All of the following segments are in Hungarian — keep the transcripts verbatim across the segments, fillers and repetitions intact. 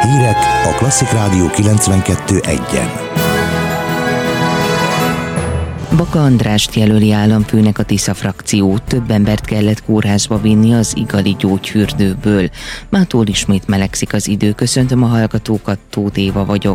Hírek a Klasszik Rádió kilencvenkettő egyen. Baka Andrást jelöli államfőnek a Tisza frakció. Több embert kellett kórházba vinni az Igali gyógyfürdőből. Mától ismét melegszik az idő. Köszöntöm a hallgatókat, Tóth Éva vagyok.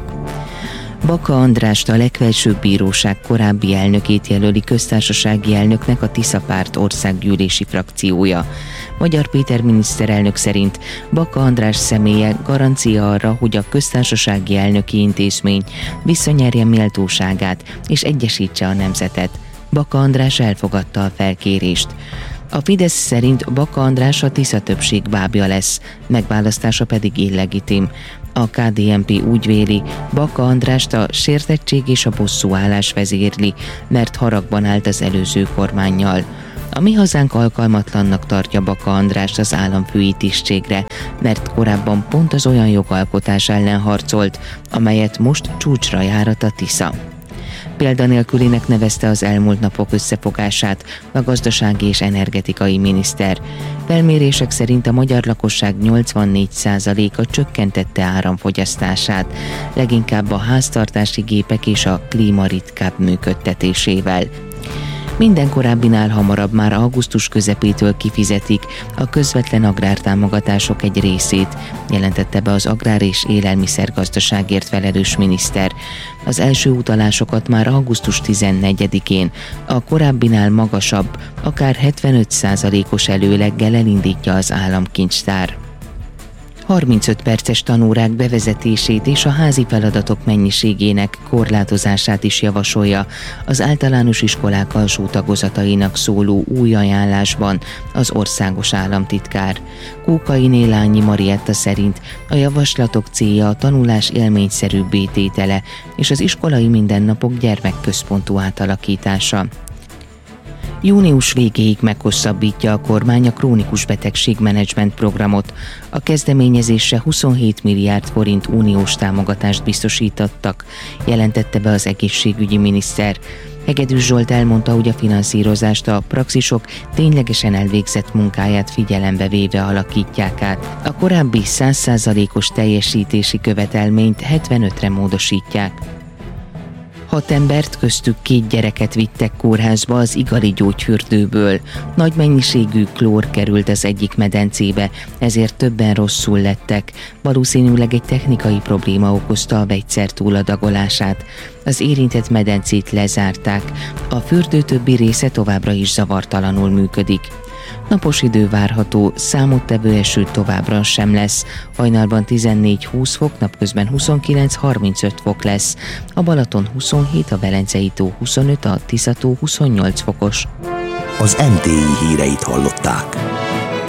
Baka Andrást, a legfelsőbb bíróság korábbi elnökét jelöli köztársasági elnöknek a Tisza párt országgyűlési frakciója. Magyar Péter miniszterelnök szerint Baka András személye garancia arra, hogy a köztársasági elnöki intézmény visszanyerje méltóságát és egyesítse a nemzetet. Baka András elfogadta a felkérést. A Fidesz szerint Baka András a Tisza többség bábja lesz, megválasztása pedig illegitim. A ká dé en pé úgy véli, Baka Andrást a sértettség és a bosszúállás vezérli, mert haragban állt az előző kormánnyal. A Mi Hazánk alkalmatlannak tartja Baka Andrást az államfői tisztségre, mert korábban pont az olyan jogalkotás ellen harcolt, amelyet most csúcsra járat a Tisza. Példanélkülinek nevezte az elmúlt napok összefogását a gazdasági és energetikai miniszter. Felmérések szerint a magyar lakosság nyolcvannégy százaléka csökkentette áramfogyasztását, leginkább a háztartási gépek és a klíma ritkább működtetésével. Minden korábbinál hamarabb már augusztus közepétől kifizetik a közvetlen agrártámogatások egy részét, jelentette be az agrár- és élelmiszergazdaságért felelős miniszter. Az első utalásokat már augusztus tizennegyedikén a korábbinál magasabb, akár hetvenöt százalékos előleggel elindítja az államkincstár. harmincöt perces tanórák bevezetését és a házi feladatok mennyiségének korlátozását is javasolja az általános iskolák alsó tagozatainak szóló új ajánlásban az országos államtitkár. Kókai Lányi Marietta szerint a javaslatok célja a tanulás élményszerűbbé tétele és az iskolai mindennapok gyermekközpontú átalakítása. Június végéig meghosszabbítja a kormány a krónikus betegségmenedzsment programot. A kezdeményezésre huszonhét milliárd forint uniós támogatást biztosítottak, jelentette be az egészségügyi miniszter. Hegedűs Zsolt elmondta, hogy a finanszírozást a praxisok ténylegesen elvégzett munkáját figyelembe véve alakítják át. A korábbi száz százalékos teljesítési követelményt hetvenötre módosítják. Hat embert, köztük két gyereket vittek kórházba az Igali gyógyfürdőből. Nagy mennyiségű klór került az egyik medencébe, ezért többen rosszul lettek. Valószínűleg egy technikai probléma okozta a vegyszer túladagolását. Az érintett medencét lezárták, a fürdő többi része továbbra is zavartalanul működik. Napos idő várható, számottevő eső továbbra sem lesz. Hajnalban tizennégy-húsz fok, napközben huszonkilenc-harmincöt fok lesz. A Balaton huszonhét, a Velencei tó huszonöt, a Tisza tó huszonnyolc fokos. Az em té i híreit hallották.